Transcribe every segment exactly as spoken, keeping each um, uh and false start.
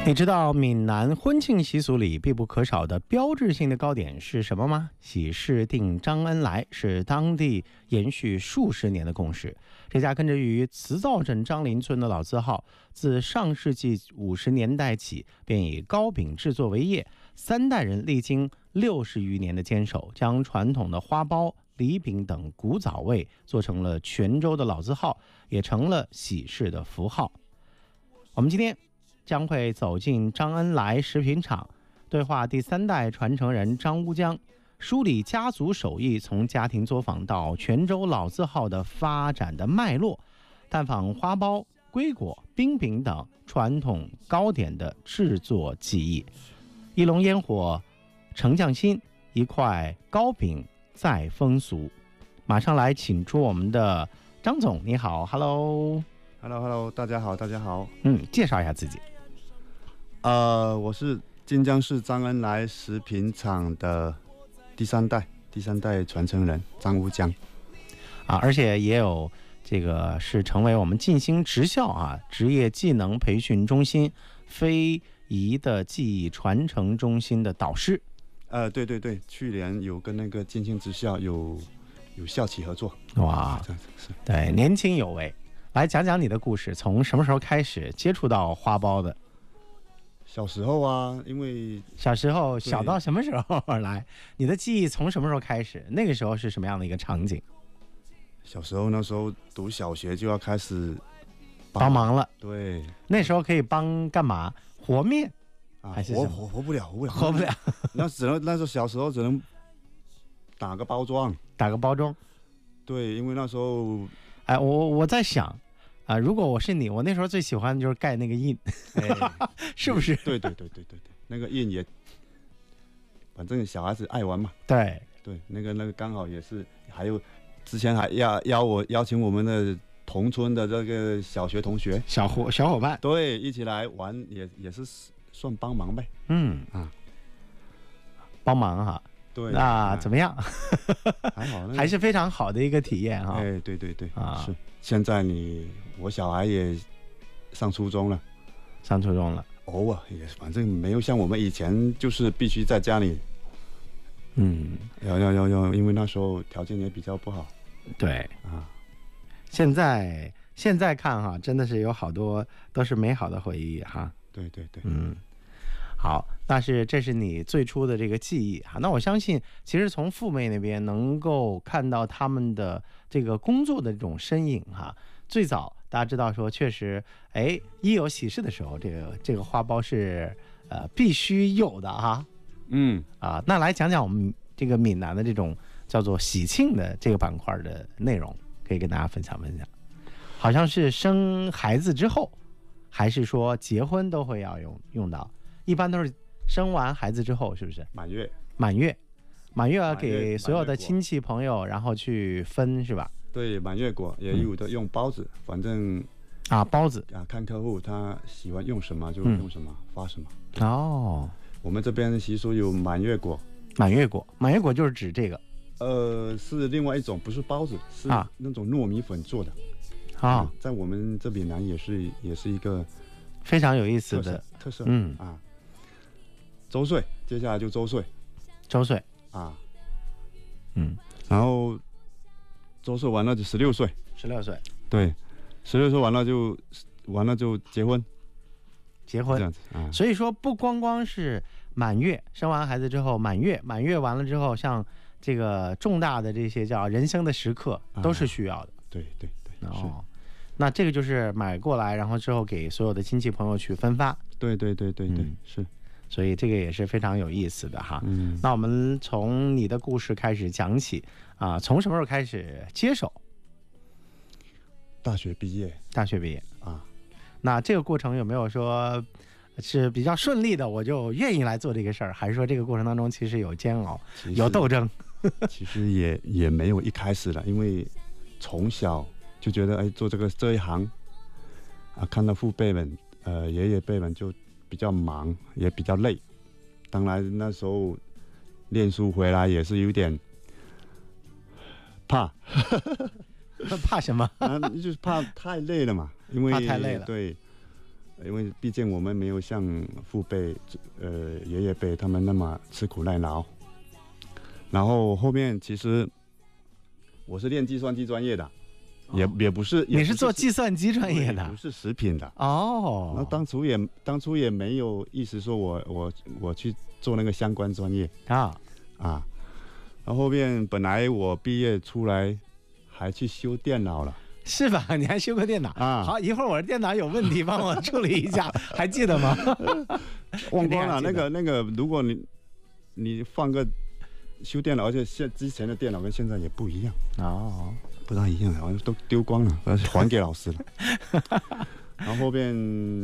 你知道闽南婚庆习俗里必不可少的标志性的糕点是什么吗？喜事定张恩来是当地延续数十年的共识。这家根植于慈灶镇张林村的老字号，自上世纪五十年代起便以糕饼制作为业，三代人历经六十余年的坚守，将传统的花包、礼饼等古早味做成了泉州的老字号，也成了喜事的符号。我们今天将会走进张恩来食品厂，对话第三代传承人张乌江，梳理家族手艺从家庭作坊到泉州老字号的发展的脉络，探访花包、龟果、冰饼等传统糕点的制作技艺。一笼烟火成匠心，一块糕饼再风俗。马上来请出我们的张总，你好 ，Hello。 Hello Hello， 大家好，大家好。 嗯，介绍一下自己。 呃，我是晋江市张恩来食品厂的第三代第三代传承人张乌江啊，而且也有这个是成为我们晋兴职校啊职业技能培训中心非遗的技艺传承中心的导师。 呃，对对对，去年有跟那个晋兴职校有有校企合作。 哇， 这样子是对，年轻有为。来讲讲你的故事，从什么时候开始接触到花包的？ 小时候啊，因为小时候小到什么时候来？你的记忆从什么时候开始？那个时候是什么样的一个场景？ 小时候那时候读小学就要开始帮忙了。 对， 那时候可以帮干嘛？和面啊， 还是活活活不了，活不了， 活不了。 那只能那时候小时候只能打个包装， 打个包装。 对，因为那时候， 哎，我我在想。啊，如果我是你，我那时候最喜欢的就是盖那个印，哎、是不是？ 对对对对对对，那个印也，反正小孩子爱玩嘛。 对对，那个那个刚好也是，还有之前还邀邀我邀请我们的同村的这个小学同学、 小伙小伙伴， 对，一起来玩，也也是算帮忙呗。 嗯啊，帮忙哈。 对， 那怎么样？ 还好， 还是非常好的一个体验哈。 哎，对对对， 啊， 是。现在你我小孩也上初中了， 上初中了， 偶尔也反正没有像我们以前就是必须在家里， 嗯， 要要要要，因为那时候条件也比较不好。 对啊， 现在现在看哈，真的是有好多都是美好的回忆哈。 对对对， 嗯。好，那是这是你最初的这个记忆哈。那我相信，其实从父辈那边能够看到他们的这个工作的这种身影哈。最早大家知道说，确实，哎，一有喜事的时候，这个这个花包是呃必须有的哈。 嗯啊，那来讲讲我们这个闽南的这种叫做喜庆的这个板块的内容，可以跟大家分享分享。好像是生孩子之后，还是说结婚都会要用用到？一般都是生完孩子之后，是不是？ 满月， 满月，满月要给所有的亲戚朋友，然后去分，是吧？ 对，满月果也有的用包子，嗯、反正啊，包子啊，看客户他喜欢用什么就用什么，嗯、发什么。 哦， 我们这边的习俗有满月果， 满月果，满月果就是指这个。 呃，是另外一种，不是包子，是那种糯米粉做的。 啊、 嗯，在我们这闽南也是也是一个非常有意思的特色。 嗯啊。周岁，接下来就周岁， 周岁啊， 嗯， 然后周岁完了就十六岁， 十六岁， 对，十六岁完了就完了就结婚， 结婚这样子啊。 所以说不光光是满月，生完孩子之后满月，满月完了之后，像这个重大的这些叫人生的时刻都是需要的。 啊、对对对， 哦，那这个就是买过来，然后之后给所有的亲戚朋友去分发。 对对对对对，嗯、是。 所以这个也是非常有意思的哈。 嗯， 那我们从你的故事开始讲起啊，从什么时候开始接手？ 大学毕业。 大学毕业啊， 那这个过程有没有说是比较顺利的，我就愿意来做这个事儿，还是说这个过程当中其实有煎熬、有斗争？ 其实也也没有一开始了，因为从小就觉得哎，做这个这一行啊，看到父辈们、呃爷爷辈们就。比较忙也比较累，当然那时候念书回来也是有点怕， 怕什么？ 啊，就是怕太累了嘛，因为怕太累了。 对， 因为毕竟我们没有像父辈、呃爷爷辈他们那么吃苦耐劳。然后后面其实我是练计算机专业的，哦、也也不是， 你是做计算机专业的， 不是食品的哦。 那当初也当初也没有意思说我我我去做那个相关专业啊啊。然后后面本来我毕业出来还去修电脑了。 是吧？你还修个电脑啊？ 好，一会儿我的电脑有问题，帮我处理一下，还记得吗？ 忘光了。那个那个，如果你你放个修电脑，而且现之前的电脑跟现在也不一样哦， 不大一样，好像都丢光了，还给老师了。然后后边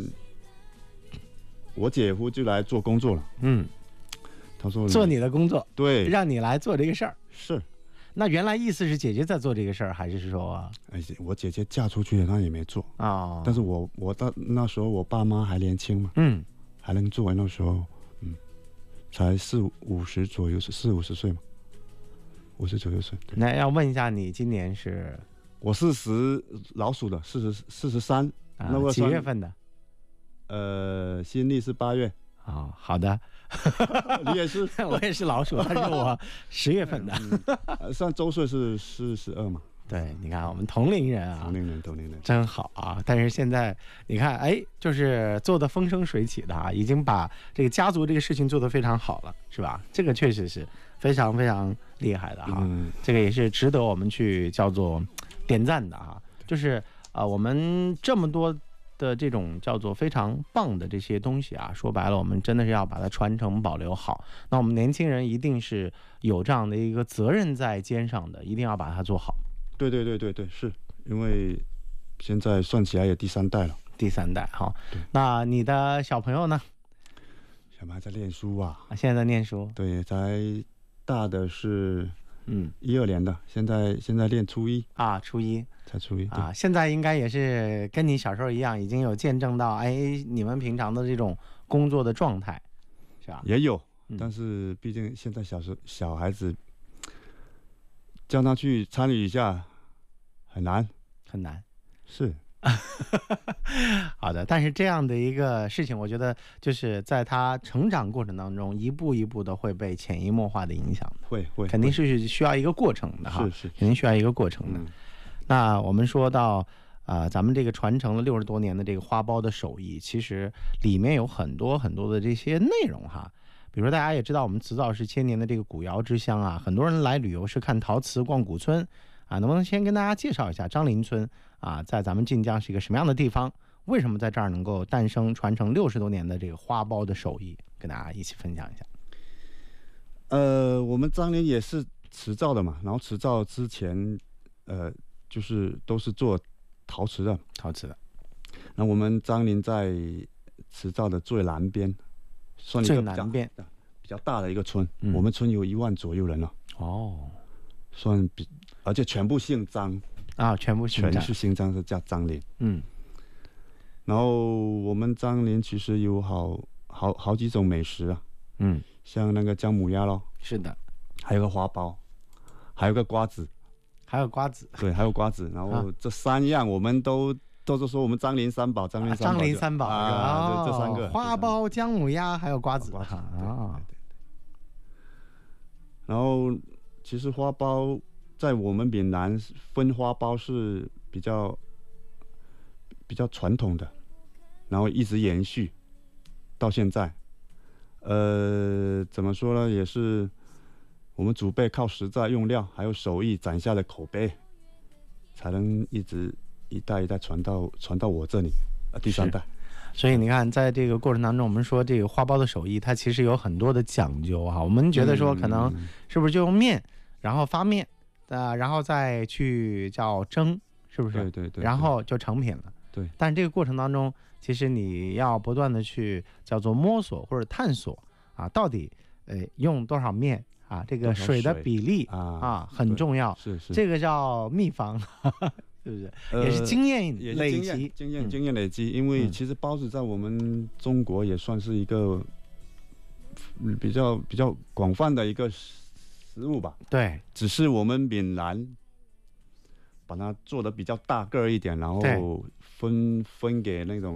我姐夫就来做工作了， 嗯， 他说做你的工作， 对， 让你来做这个事儿， 是。 那原来意思是姐姐在做这个事儿，还是说， 哎，我姐姐嫁出去了，她也没做啊、哦。但是我我到那时候我爸妈还年轻嘛， 嗯， 还能做。那时候，嗯，才四五十左右，四五十岁嘛，五十左右岁。 那要问一下，你今年是？ 我四十老鼠的，四十四十三。 那个几月份的？ 呃，新历是八月。 哦，好的。 你也是， 我也是老鼠，但是我十月份的。 嗯、算周岁是四十二嘛？ 对，你看我们同龄人啊， 同龄人，同龄人真好啊！但是现在你看，哎，就是做的风生水起的啊，已经把这个家族这个事情做得非常好了，是吧？这个确实是非常非常厉害的哈、嗯，这个也是值得我们去叫做点赞的哈。就是啊、呃，我们这么多的这种叫做非常棒的这些东西啊，说白了，我们真的是要把它传承保留好。那我们年轻人一定是有这样的一个责任在肩上的，一定要把它做好。 对对对对对，是因为现在算起来也第三代了。 第三代哈，那你的小朋友呢？ 小朋友在念书啊， 啊，现在在念书。 对，才大的是嗯一二年的，现在现在练初一啊，初一才初一啊，现在应该也是跟你小时候一样，已经有见证到哎你们平常的这种工作的状态，是吧？ 也有，嗯、但是毕竟现在小时候小孩子。叫他去参与一下，很难， 很难， 是。 好的，但是这样的一个事情，我觉得就是在他成长过程当中，一步一步的会被潜移默化的影响的， 会会， 肯定是需要一个过程的哈， 是是， 肯定需要一个过程的。嗯、那我们说到啊、呃，咱们这个传承了六十多年的这个花苞的手艺，其实里面有很多很多的这些内容哈。比如说大家也知道我们磁灶是千年的这个古窑之乡啊，很多人来旅游是看陶瓷逛古村啊，能不能先跟大家介绍一下张林村啊，在咱们晋江是一个什么样的地方？为什么在这儿能够诞生传承六十多年的这个花苞的手艺？跟大家一起分享一下。 呃，我们张林也是瓷灶的嘛，然后瓷灶之前呃就是都是做陶瓷的， 陶瓷的。 那我们张林在瓷灶的最南边。算一个最南边比较大的一个村， 嗯、 我们村有一万左右人了。 哦， 算比，而且全部姓张啊，全部姓张， 全是姓张，是叫张林。 嗯， 然后我们张林其实有好好好几种美食啊， 嗯， 像那个姜母鸭咯， 是的， 还有个花苞，还有个瓜子， 还有瓜子， 对，还有瓜子。然后这三样我们都。都是说我们张林三宝，张林三宝， 张林三宝啊，这三个花苞、姜母鸭还有瓜子瓜子啊。 对对对。然后其实花苞在我们闽南分花苞是比较比较传统的，然后一直延续到现在。呃，怎么说呢？也是我们祖辈靠实在用料还有手艺攒下的口碑，才能一直。一代一代传到传到我这里，呃，第三代。 所以你看，在这个过程当中，我们说这个花苞的手艺，它其实有很多的讲究哈。我们觉得说，可能是不是就用面，然后发面，呃，然后再去叫蒸，是不是？ 对对对。 然后就成品了。 对。 但这个过程当中，其实你要不断的去叫做摸索或者探索啊，到底呃用多少面啊，这个水的比例啊啊很重要。 是是。 这个叫秘方。是不是？也是经验累积， 经验经验累积。因为其实包子在我们中国也算是一个比较比较广泛的一个食物吧。 对， 只是我们闽南把它做的比较大个一点，然后分分给那种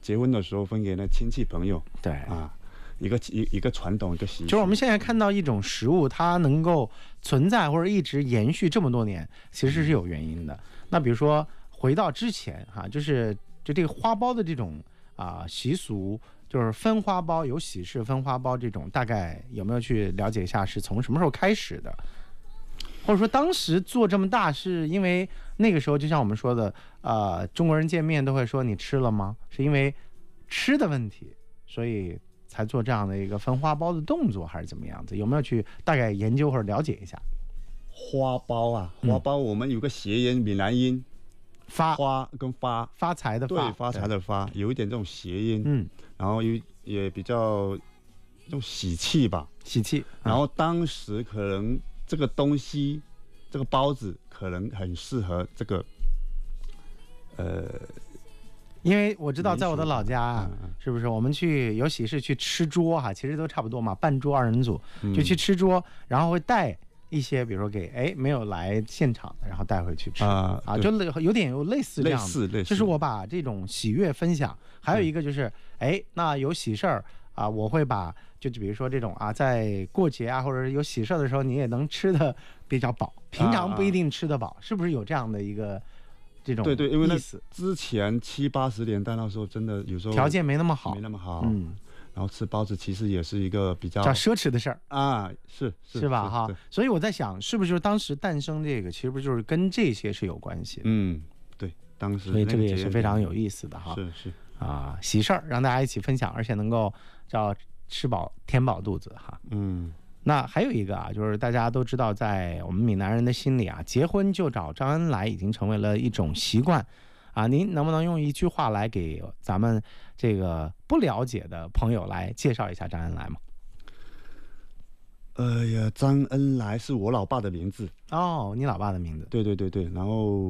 结婚的时候分给那亲戚朋友。 对啊，一个一一个传统一个习俗。 就是我们现在看到一种食物，它能够存在或者一直延续这么多年，其实是有原因的。那比如说回到之前哈、啊，就是就这个花苞的这种啊习俗。就是分花苞，有喜事分花苞这种，大概有没有去了解一下是从什么时候开始的？或者说当时做这么大，是因为那个时候就像我们说的，呃，中国人见面都会说你吃了吗？是因为吃的问题，所以才做这样的一个分花苞的动作，还是怎么样子？有没有去大概研究或者了解一下？ 花苞啊，花苞我们有个谐音，闽南音。 发花跟发发财的发， 对，发财的发，有一点这种谐音，嗯，然后也也比较这种喜气吧， 喜气。 然后当时可能这个东西，这个包子可能很适合这个，呃， 因为我知道在我的老家啊，嗯、是不是我们去有喜事去吃桌哈，其实都差不多嘛，半桌二人组就去吃桌，嗯、然后会带。一些比如说给哎没有来现场的，然后带回去吃啊，啊就有点有类似这样的， 类似类似， 就是我把这种喜悦分享。还有一个就是哎、嗯，那有喜事儿啊，我会把就比如说这种啊，在过节啊或者有喜事的时候，你也能吃的比较饱，平常不一定吃得饱，啊、是不是有这样的一个这种意思？ 对对，因为那之前七八十年代那时候真的有时候条件没那么好， 没那么好， 嗯。 然后吃包子其实也是一个比较叫奢侈的事儿啊，是是吧？哈，所以我在想，是不是就是当时诞生这个，其实不就是跟这些是有关系的？ 嗯，对，当时所以这个也是非常有意思的哈。 是是啊，喜事儿让大家一起分享，而且能够叫吃饱填饱肚子哈。 嗯， 那还有一个啊，就是大家都知道，在我们闽南人的心里啊，结婚就找张恩来已经成为了一种习惯。啊，您能不能用一句话来给咱们这个不了解的朋友来介绍一下张恩来吗？ 哎呀，张恩来是我老爸的名字哦，你老爸的名字？ 对对对对，然后